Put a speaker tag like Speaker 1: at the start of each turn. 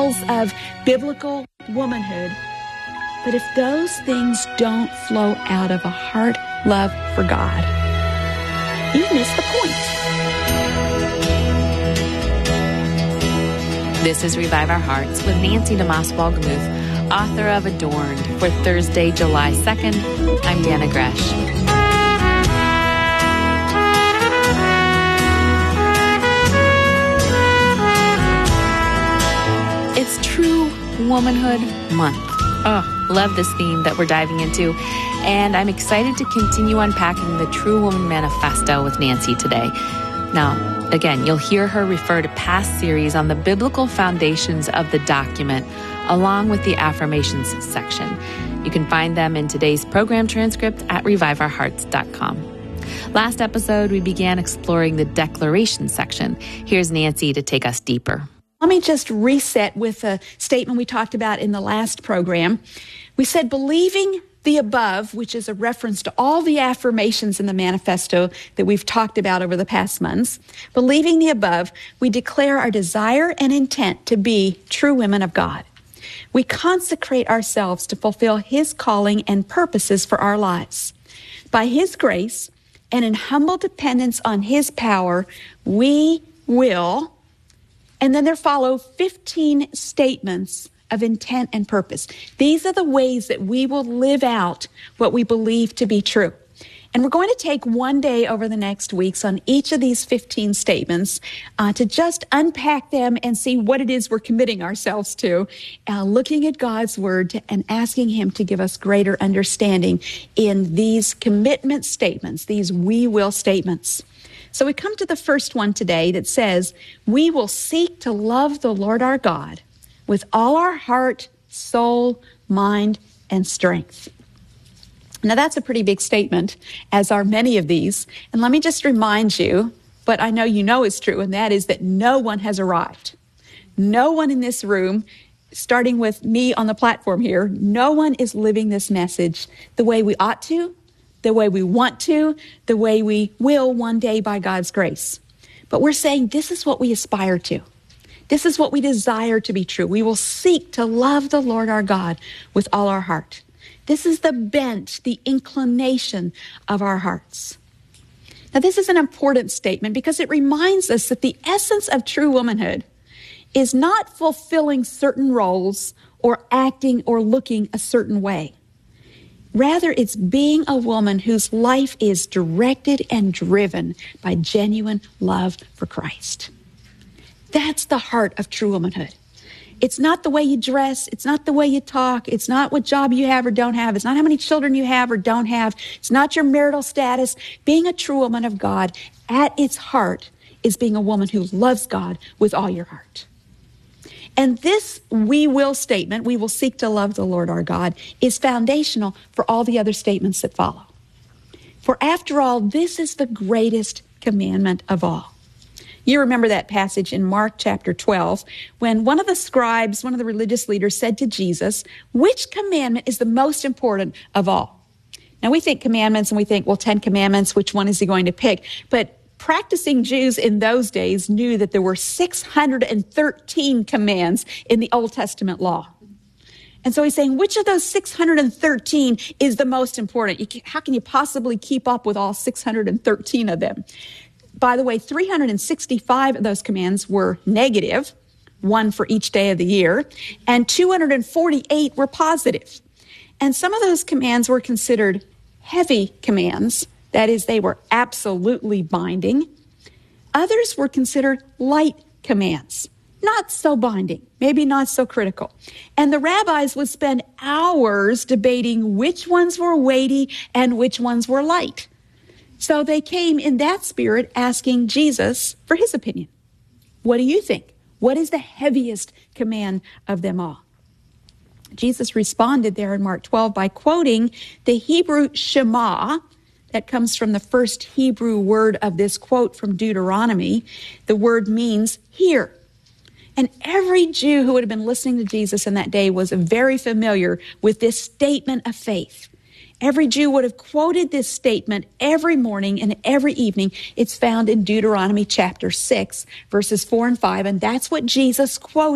Speaker 1: ideals of biblical womanhood. But if those things don't flow out of a heart love for God, you miss the point.
Speaker 2: This is Revive Our Hearts with Nancy DeMoss Wolgemuth, author of Adorned, for Thursday, July 2nd. I'm Deanna Gresh. It's True Womanhood Month. Oh, love this theme that we're diving into. And I'm excited to continue unpacking the True Woman Manifesto with Nancy today. Now, again, you'll hear her refer to past series on the biblical foundations of the document, along with the affirmations section. You can find them in today's program transcript at reviveourhearts.com. Last episode, we began exploring the declaration section. Here's Nancy to take us deeper.
Speaker 1: Let me just reset with a statement we talked about in the last program. We said, believing the above, which is a reference to all the affirmations in the manifesto that we've talked about over the past months. Believing the above, we declare our desire and intent to be true women of God. We consecrate ourselves to fulfill His calling and purposes for our lives. By His grace and in humble dependence on His power, we will, and then there follow 15 statements of intent and purpose. These are the ways that we will live out what we believe to be true. And we're going to take one day over the next weeks on each of these 15 statements to just unpack them and see what it is we're committing ourselves to, looking at God's Word and asking Him to give us greater understanding in these commitment statements, these we will statements. So we come to the first one today that says, we will seek to love the Lord our God with all our heart, soul, mind, and strength. Now that's a pretty big statement, as are many of these. And let me just remind you, but I know you know is true, and that is that no one has arrived. No one in this room, starting with me on the platform here, no one is living this message the way we ought to, the way we want to, the way we will one day by God's grace. But we're saying this is what we aspire to. This is what we desire to be true. We will seek to love the Lord our God with all our heart. This is the bent, the inclination of our hearts. Now, this is an important statement because it reminds us that the essence of true womanhood is not fulfilling certain roles or acting or looking a certain way. Rather, it's being a woman whose life is directed and driven by genuine love for Christ. That's the heart of true womanhood. It's not the way you dress. It's not the way you talk. It's not what job you have or don't have. It's not how many children you have or don't have. It's not your marital status. Being a true woman of God at its heart is being a woman who loves God with all your heart. And this we will statement, we will seek to love the Lord our God, is foundational for all the other statements that follow. For after all, this is the greatest commandment of all. You remember that passage in Mark chapter 12, when one of the scribes, one of the religious leaders, said to Jesus, which commandment is the most important of all? Now we think commandments and we think, well, 10 commandments, which one is he going to pick? But practicing Jews in those days knew that there were 613 commands in the Old Testament law. And so he's saying, which of those 613 is the most important? How can you possibly keep up with all 613 of them? By the way, 365 of those commands were negative, one for each day of the year, and 248 were positive. And some of those commands were considered heavy commands. That is, they were absolutely binding. Others were considered light commands, not so binding, maybe not so critical. And the rabbis would spend hours debating which ones were weighty and which ones were light. So they came in that spirit asking Jesus for his opinion. What do you think? What is the heaviest command of them all? Jesus responded there in Mark 12 by quoting the Hebrew Shema. That comes from the first Hebrew word of this quote from Deuteronomy. The word means hear. And every Jew who would have been listening to Jesus in that day was very familiar with this statement of faith. Every Jew would have quoted this statement every morning and every evening. It's found in Deuteronomy chapter 6, verses 4 and 5, and that's what Jesus quoted